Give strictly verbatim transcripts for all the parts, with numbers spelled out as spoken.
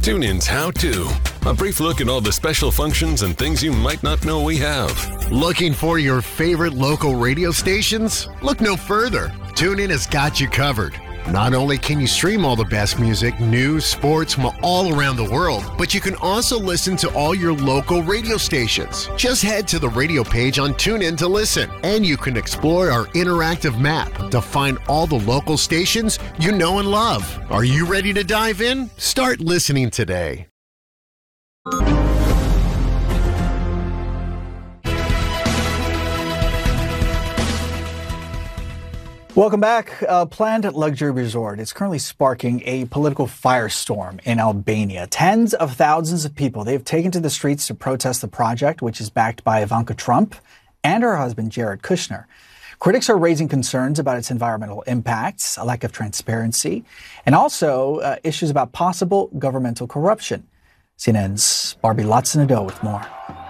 TuneIn's How To. A brief look at all the special functions and things you might not know we have. Looking for your favorite local radio stations? Look no further. TuneIn has got you covered. Not only can you stream all the best music, news, sports from all around the world, but you can also listen to all your local radio stations. Just head to the radio page on TuneIn to listen, and you can explore our interactive map to find all the local stations you know and love. Are you ready to dive in? Start listening today. Welcome back. A planned luxury resort is currently sparking a political firestorm in Albania. Tens of thousands of people, they've taken to the streets to protest the project, which is backed by Ivanka Trump and her husband, Jared Kushner. Critics are raising concerns about its environmental impacts, a lack of transparency, and also uh, issues about possible governmental corruption. C N N's Barbie Latsanado with more.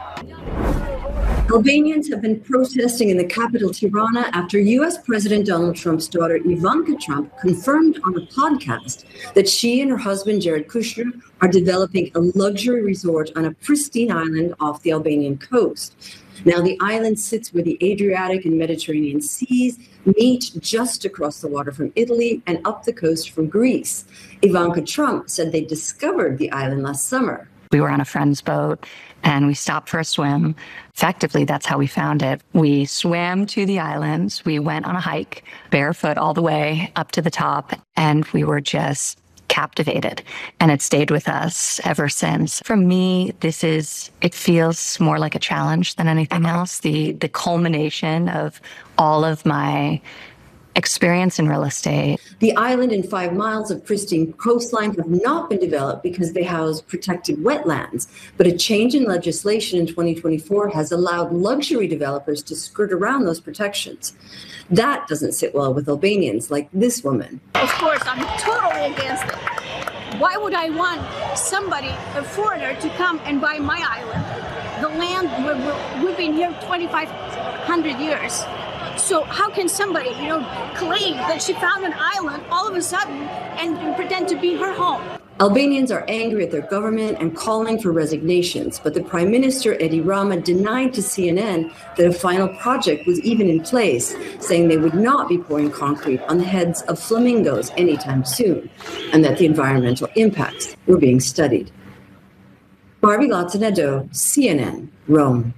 Albanians have been protesting in the capital, Tirana, after U S President Donald Trump's daughter, Ivanka Trump, confirmed on a podcast that she and her husband, Jared Kushner, are developing a luxury resort on a pristine island off the Albanian coast. Now, the island sits where the Adriatic and Mediterranean seas meet, just across the water from Italy and up the coast from Greece. Ivanka Trump said they discovered the island last summer. We were on a friend's boat and we stopped for a swim. Effectively, that's how we found it. We swam to the islands. We went on a hike, barefoot all the way up to the top, and we were just captivated. And it stayed with us ever since. For me, this is, it feels more like a challenge than anything else. The, the culmination of all of my experience in real estate. The island and five miles of pristine coastline have not been developed because they house protected wetlands. But a change in legislation in twenty twenty-four has allowed luxury developers to skirt around those protections. That doesn't sit well with Albanians like this woman. Of course, I'm totally against it. Why would I want somebody, a foreigner, to come and buy my island? The land, we're, we've been here twenty-five hundred years. So how can somebody, you know, claim that she found an island all of a sudden and, and pretend to be her home? Albanians are angry at their government and calling for resignations, but the Prime Minister, Edi Rama, denied to C N N that a final project was even in place, saying they would not be pouring concrete on the heads of flamingos anytime soon, and that the environmental impacts were being studied. Barbie Latsanado, C N N, Rome.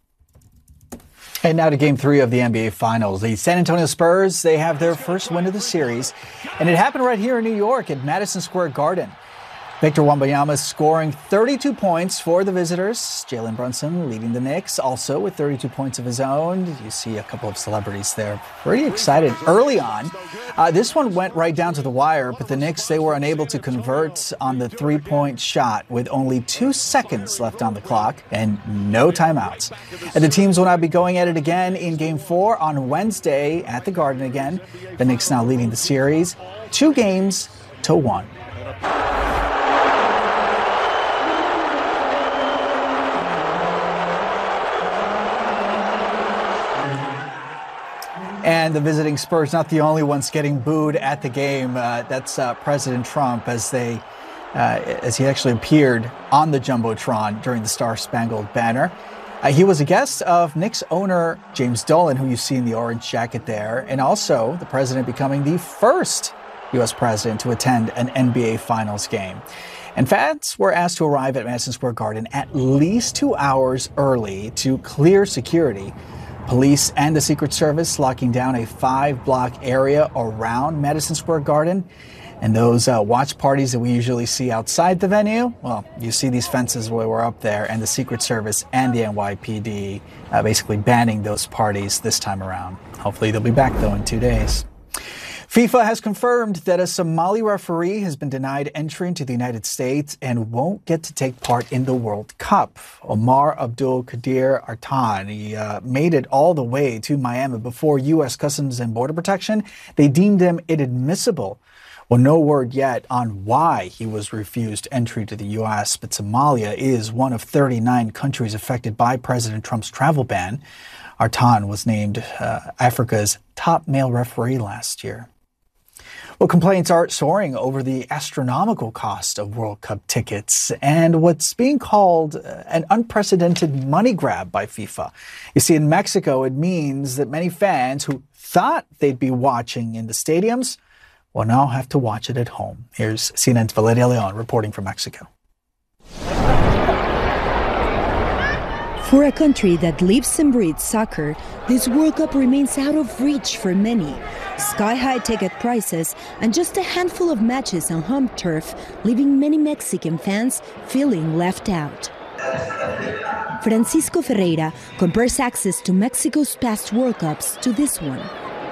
And now to game three of the N B A Finals. The San Antonio Spurs, they have their first win of the series, and it happened right here in New York at Madison Square Garden. Victor Wembanyama scoring thirty-two points for the visitors. Jalen Brunson leading the Knicks also with thirty-two points of his own. You see a couple of celebrities there. Pretty excited early on. Uh, this one went right down to the wire, but the Knicks, they were unable to convert on the three-point shot with only two seconds left on the clock and no timeouts. And the teams will now be going at it again in game four on Wednesday at the Garden again. The Knicks now leading the series two games to one. And the visiting Spurs, not the only ones getting booed at the game. Uh, that's uh, President Trump as they, uh, as he actually appeared on the Jumbotron during the Star-Spangled Banner. Uh, he was a guest of Knicks owner James Dolan, who you see in the orange jacket there, and also the president becoming the first U S president to attend an N B A Finals game. And fans were asked to arrive at Madison Square Garden at least two hours early to clear security. Police and the Secret Service locking down a five-block area around Madison Square Garden. And those uh, watch parties that we usually see outside the venue, well, you see these fences where we're up there, and the Secret Service and the N Y P D uh, basically banning those parties this time around. Hopefully they'll be back, though, in two days. FIFA has confirmed that a Somali referee has been denied entry into the United States and won't get to take part in the World Cup. Omar Abdul Qadir Artan, he uh, made it all the way to Miami before U S Customs and Border Protection. They deemed him inadmissible. Well, no word yet on why he was refused entry to the U S, but Somalia is one of thirty-nine countries affected by President Trump's travel ban. Artan was named uh, Africa's top male referee last year. Well, complaints are soaring over the astronomical cost of World Cup tickets and what's being called an unprecedented money grab by FIFA. You see, in Mexico, it means that many fans who thought they'd be watching in the stadiums will now have to watch it at home. Here's C N N's Valeria Leon reporting from Mexico. For a country that lives and breathes soccer, this World Cup remains out of reach for many. Sky-high ticket prices and just a handful of matches on home turf, leaving many Mexican fans feeling left out. Francisco Ferreira compares access to Mexico's past World Cups to this one.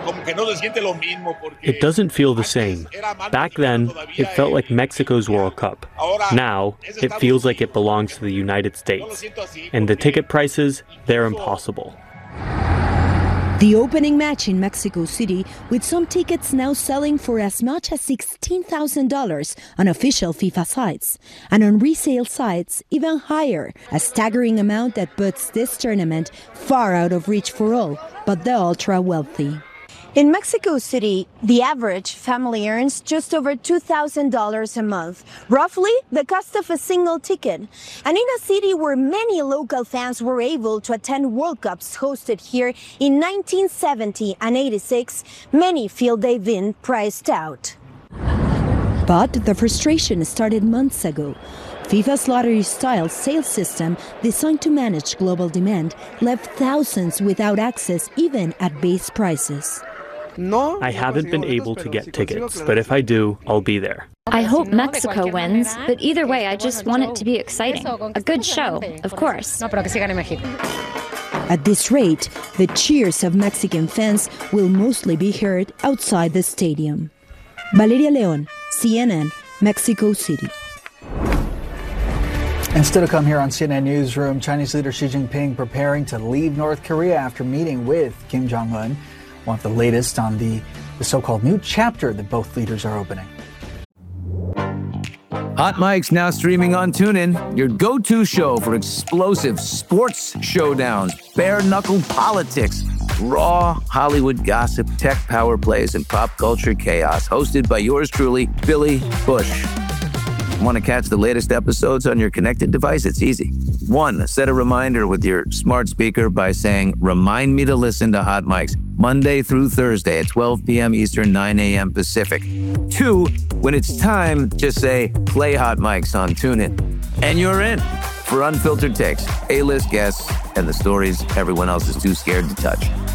It doesn't feel the same. Back then, it felt like Mexico's World Cup. Now, it feels like it belongs to the United States. And the ticket prices, they're impossible. The opening match in Mexico City, with some tickets now selling for as much as sixteen thousand dollars on official FIFA sites, and on resale sites even higher, a staggering amount that puts this tournament far out of reach for all but the ultra-wealthy. In Mexico City, the average family earns just over two thousand dollars a month, roughly the cost of a single ticket. And in a city where many local fans were able to attend World Cups hosted here in nineteen seventy and eighty-six, many feel they've been priced out. But the frustration started months ago. FIFA's lottery-style sales system, designed to manage global demand, left thousands without access even at base prices. I haven't been able to get tickets, but if I do, I'll be there. I hope Mexico wins, but either way, I just want it to be exciting. A good show, of course. At this rate, the cheers of Mexican fans will mostly be heard outside the stadium. Valeria Leon, C N N, Mexico City. And still to come here on C N N Newsroom, Chinese leader Xi Jinping preparing to leave North Korea after meeting with Kim Jong-un. One of the latest on the, the so-called new chapter that both leaders are opening. Hot Mic's now streaming on TuneIn, your go-to show for explosive sports showdowns, bare-knuckle politics, raw Hollywood gossip, tech power plays, and pop culture chaos. Hosted by yours truly, Billy Bush. Want to catch the latest episodes on your connected device? It's easy. One, set a reminder with your smart speaker by saying, "Remind me to listen to Hot Mics Monday through Thursday at twelve p.m. Eastern, nine a.m. Pacific." Two, when it's time, just say, "Play Hot Mics on TuneIn." And you're in for unfiltered takes, A-list guests, and the stories everyone else is too scared to touch.